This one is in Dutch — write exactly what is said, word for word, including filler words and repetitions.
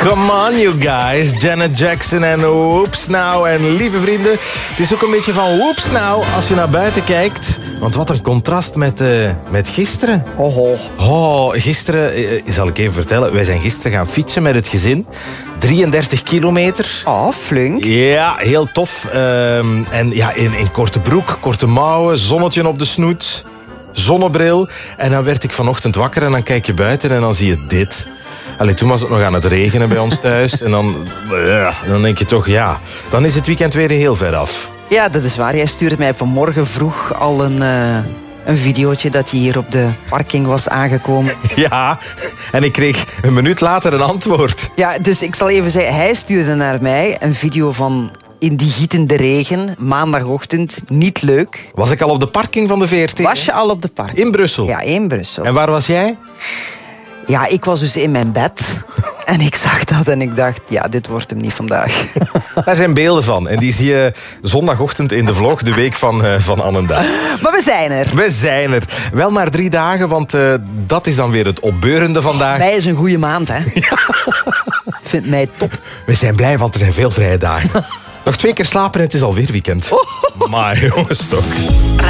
Come on, you guys. Janet Jackson en Whoops Now. En lieve vrienden, het is ook een beetje van Whoops Now als je naar buiten kijkt. Want wat een contrast met, uh, met gisteren. Oh, oh. Oh, gisteren, uh, zal ik even vertellen. Wij zijn gisteren gaan fietsen met het gezin. drieëndertig kilometer. Oh, flink. Ja, heel tof. Um, en ja, in, in korte broek, korte mouwen, zonnetje op de snoet, zonnebril. En dan werd ik vanochtend wakker en dan kijk je buiten en dan zie je dit. Allee, toen was het nog aan het regenen bij ons thuis. En dan, uh, dan denk je toch, ja, dan is het weekend weer heel ver af. Ja, dat is waar. Jij stuurde mij vanmorgen vroeg al een, uh, een videootje dat hij hier op de parking was aangekomen. Ja, en ik kreeg een minuut later een antwoord. Ja, dus ik zal even zeggen, hij stuurde naar mij een video van in die gietende regen, maandagochtend, niet leuk. Was ik al op de parking van de V R T? Was je al op de parking? In Brussel? Ja, in Brussel. En waar was jij? Ja, ik was dus in mijn bed en ik zag dat en ik dacht, ja, dit wordt hem niet vandaag. Daar zijn beelden van en die zie je zondagochtend in de vlog, de week van, uh, van Annenda. Maar we zijn er. We zijn er. Wel maar drie dagen, want uh, dat is dan weer het opbeurende vandaag. Mei is een goede maand, hè? Ja. Ik vind mei top. We zijn blij, want er zijn veel vrije dagen. Nog twee keer slapen en het is alweer weekend. Maar jongens, toch.